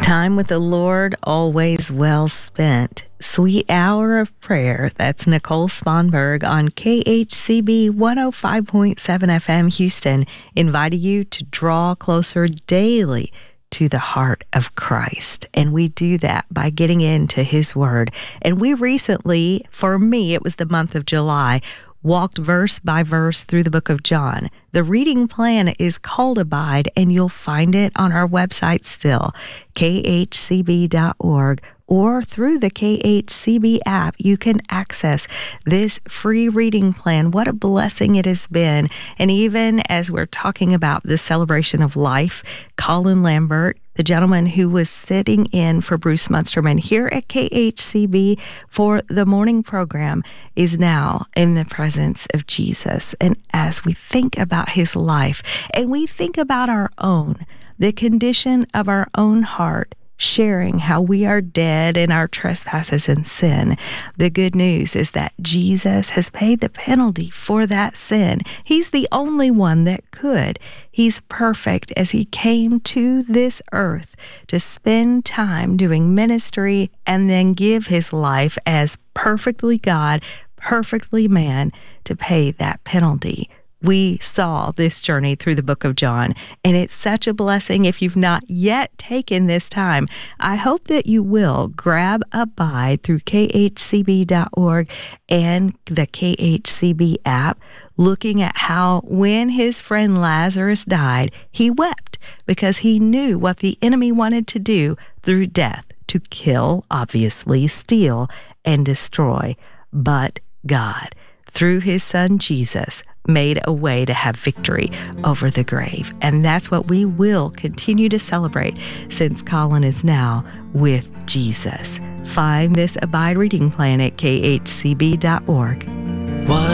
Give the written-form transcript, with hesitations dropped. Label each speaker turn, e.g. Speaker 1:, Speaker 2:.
Speaker 1: Time with the Lord, always well spent. Sweet hour of prayer. That's Nicole Sponberg on KHCB 105.7 FM Houston, inviting you to draw closer daily to the heart of Christ. And we do that by getting into His Word. And we recently, for me, it was the month of July, walked verse by verse through the book of John. The reading plan is called Abide, and you'll find it on our website still, khcb.org, or through the KHCB app. You can access this free reading plan. What a blessing it has been. And even as we're talking about the celebration of life, Colin Lambert, the gentleman who was sitting in for Bruce Munsterman here at KHCB for the morning program, is now in the presence of Jesus. And as we think about his life and we think about our own, the condition of our own heart, sharing how we are dead in our trespasses and sin, the good news is that Jesus has paid the penalty for that sin. He's the only one that could. He's perfect as he came to this earth to spend time doing ministry and then give his life as perfectly God, perfectly man, to pay that penalty. We saw this journey through the book of John, and it's such a blessing. If you've not yet taken this time, I hope that you will grab Abide through khcb.org and the KHCB app, looking at how when his friend Lazarus died, he wept because he knew what the enemy wanted to do through death, to kill, obviously, steal, and destroy. But God, through his son Jesus, made a way to have victory over the grave. And that's what we will continue to celebrate since Colin is now with Jesus. Find this Abide reading plan at khcb.org.